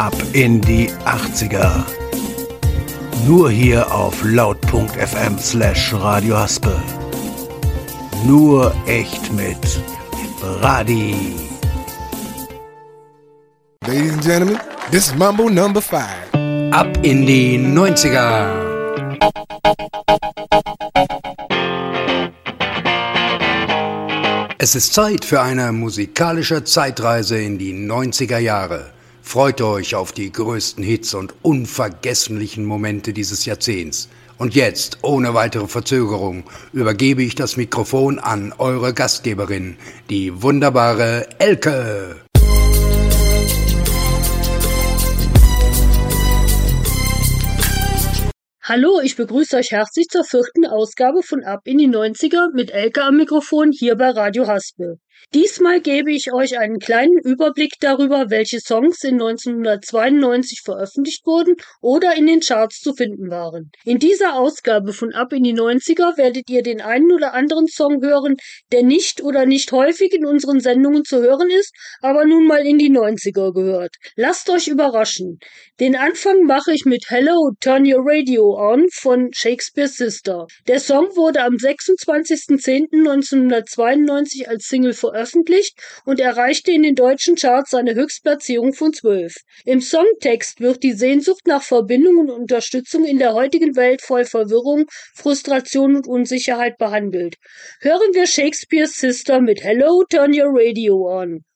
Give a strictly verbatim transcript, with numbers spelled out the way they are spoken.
Ab in die achtziger. Nur hier auf laut.fm slash Radio Haspel. Nur echt mit Brady. Ladies and gentlemen, this is Mambo number five. Ab in die neunziger. Es ist Zeit für eine musikalische Zeitreise in die neunziger Jahre. Freut euch auf die größten Hits und unvergesslichen Momente dieses Jahrzehnts. Und jetzt, ohne weitere Verzögerung, übergebe ich das Mikrofon an eure Gastgeberin, die wunderbare Elke. Hallo, ich begrüße euch herzlich zur vierten Ausgabe von Ab in die neunziger mit Elke am Mikrofon hier bei Radio Haspel. Diesmal gebe ich euch einen kleinen Überblick darüber, welche Songs in neunzehnhundertzweiundneunzig veröffentlicht wurden oder in den Charts zu finden waren. In dieser Ausgabe von Ab in die neunziger werdet ihr den einen oder anderen Song hören, der nicht oder nicht häufig in unseren Sendungen zu hören ist, aber nun mal in die neunziger gehört. Lasst euch überraschen. Den Anfang mache ich mit Hello, Turn Your Radio On von Shakespears Sister. Der Song wurde am sechsundzwanzigsten zehnten neunzehnhundertzweiundneunzig als Single veröffentlicht und erreichte in den deutschen Charts seine Höchstplatzierung von zwölf. Im Songtext wird die Sehnsucht nach Verbindung und Unterstützung in der heutigen Welt voll Verwirrung, Frustration und Unsicherheit behandelt. Hören wir Shakespears Sister mit Hello, Turn Your Radio On.